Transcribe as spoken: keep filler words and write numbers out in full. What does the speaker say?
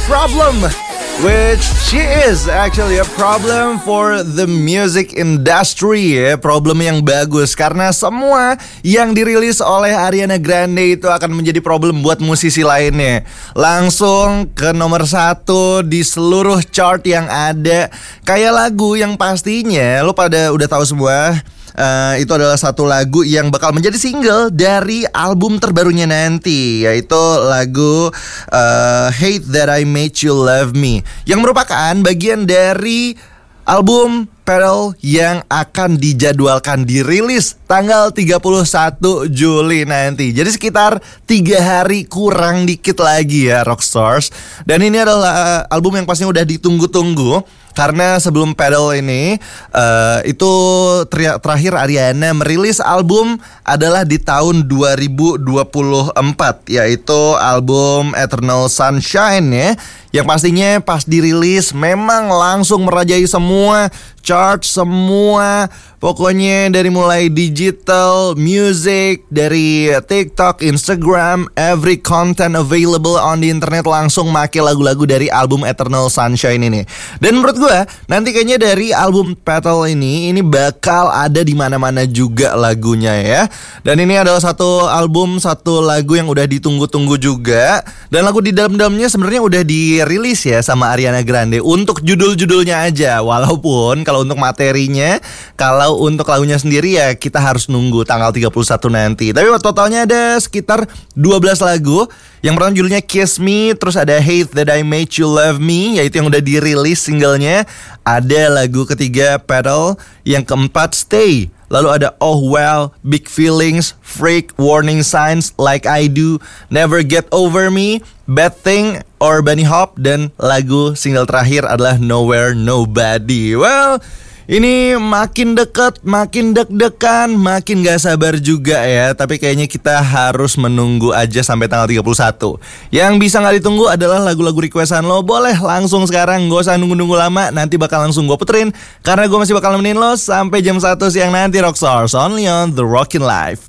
Problem, which she is actually a problem for the music industry ya. Problem yang bagus karena semua yang dirilis oleh Ariana Grande itu akan menjadi problem buat musisi lainnya. Langsung ke nomor satu di seluruh chart yang ada. Kayak lagu yang pastinya lo pada udah tahu semua. Uh, itu adalah satu lagu yang bakal menjadi single dari album terbarunya nanti, yaitu lagu uh, Hate That I Made You Love Me, yang merupakan bagian dari album Pearl yang akan dijadwalkan dirilis tanggal tiga puluh satu Juli nanti. Jadi sekitar tiga hari kurang dikit lagi ya Rockstars. Dan ini adalah album yang pastinya udah ditunggu-tunggu, karena sebelum Pearl ini uh, itu ter- terakhir Ariana merilis album adalah di tahun dua ribu dua puluh empat, yaitu album Eternal Sunshine ya, yang pastinya pas dirilis memang langsung merajai semua chart, semua pokoknya dari mulai digital, music, dari TikTok, Instagram, every content available on the internet langsung make lagu-lagu dari album Eternal Sunshine ini. Dan menurut gue nanti kayaknya dari album Petal ini ini bakal ada di mana-mana juga lagunya ya. Dan ini adalah satu album, satu lagu yang udah ditunggu-tunggu juga. Dan lagu di dalam-dalamnya sebenarnya udah dirilis ya sama Ariana Grande untuk judul-judulnya aja. Walaupun kalau untuk materinya, kalau untuk lagunya sendiri ya kita harus nunggu tanggal tiga puluh satu nanti. Tapi totalnya ada sekitar dua belas lagu. Yang pertama judulnya Kiss Me, terus ada Hate That I Made You Love Me, yaitu yang udah dirilis singlenya. Ada lagu ketiga Petal, yang keempat Stay. Lalu ada Oh Well, Big Feelings, Freak, Warning Signs, Like I Do, Never Get Over Me, Bad Thing, or Bunny Hop. Dan lagu single terakhir adalah Nowhere Nobody. Well, ini makin deket, makin deg-degan, makin gak sabar juga ya. Tapi kayaknya kita harus menunggu aja sampai tanggal tiga puluh satu. Yang bisa gak ditunggu adalah lagu-lagu requestan lo. Boleh langsung sekarang, gak usah nunggu-nunggu lama. Nanti bakal langsung gue puterin, karena gue masih bakal nemenin lo sampai jam satu siang nanti Rockstars, only on The Rockin' Life.